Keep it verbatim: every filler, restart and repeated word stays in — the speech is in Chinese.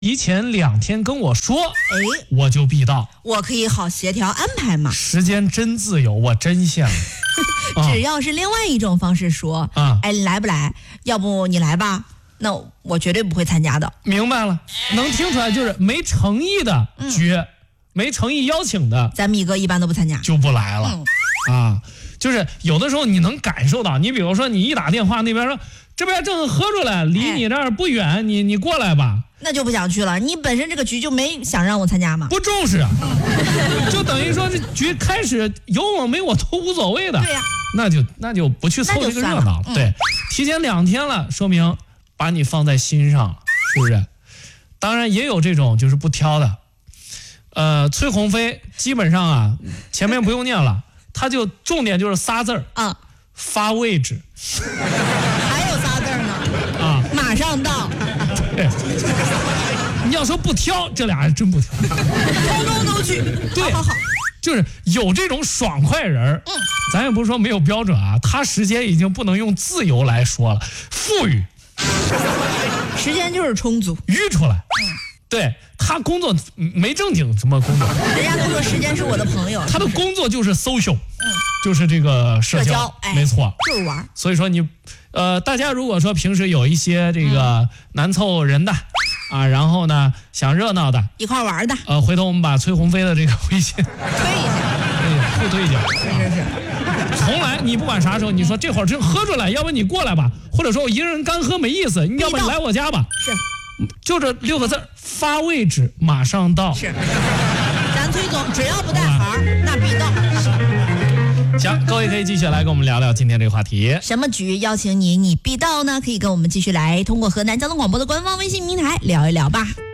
提前两天跟我说， 哎， 我就必到。 我可以好协调安排嘛。 时间真自由，我真羡慕。 只要是另外一种方式说， 啊， 哎，你来不来？要不你来吧，那我绝对不会参加的。 明白了，能听出来就是没诚意的局，嗯、没诚意邀请的， 咱米哥一般都不参加， 就不来了。嗯、啊，就是有的时候你能感受到，你比如说你一打电话，那边说这边正喝出来，离你这儿不远，哎、你你过来吧。 那就不想去了，你本身这个局就没想让我参加吗？ 不重视啊，就等于说这局开始有我没我都无所谓的。 对呀、啊， 那就那就不去凑这个热闹了。对，提前两天了，说明把你放在心上了，是不是？当然也有这种就是不挑的，呃，崔鸿飞基本上啊，前面不用念了，他就重点就是仨字儿啊， 发位置。 还有仨字儿呢啊，马上到。 对，你要说不挑，这俩还真不挑， 通通都去。 对， 好好好， 就是有这种爽快人，嗯，咱也不是说没有标准啊，他时间已经不能用自由来说了，富裕， 时间就是充足， 淤出来。嗯，对他工作没正经什么工作， 人家都说时间是我的朋友， 他的工作就是 social，嗯，就是这个社交， 社交哎、 没错， 就是玩。 所以说你。呃，大家如果说平时有一些这个难凑人的、嗯、啊，然后呢想热闹的， 一块玩的， 呃，回头我们把崔鸿飞的这个微信推一下， 对，互推一下。 是是是。 从来你不管啥时候，你说这会儿真喝出来，要不你过来吧，或者说我一个人干喝没意思，你要不你来我家吧。 是， 就这六个字，发位置马上到。 是，咱崔总只要不带孩儿，那必到。 行，各位可以继续来跟我们聊聊今天这个话题。 什么局邀请你，你必到呢？可以跟我们继续来通过河南交通广播的官方微信平台聊一聊吧。